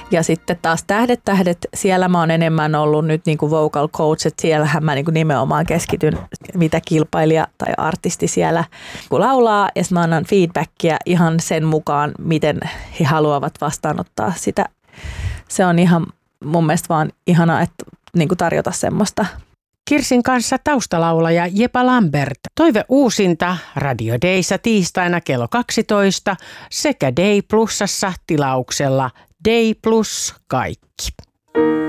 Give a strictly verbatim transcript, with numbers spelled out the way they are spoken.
Ja sitten taas Tähdet tähdet, siellä mä oon enemmän ollut nyt niin kuin vocal coach, että siellähän mä niin kuin nimenomaan keskityn, mitä kilpailija tai artisti siellä laulaa, ja mä annan feedbackia ihan sen mukaan, miten he haluavat vastaanottaa sitä. Se on ihan mun mielestä vaan ihanaa, että niin kuin tarjota semmoista. Kirsin kanssa taustalaulaja Jepa Lambert. Toive uusinta Radio Dayssa tiistaina kello kaksitoista sekä Day Plusassa tilauksella Day Plus kaikki.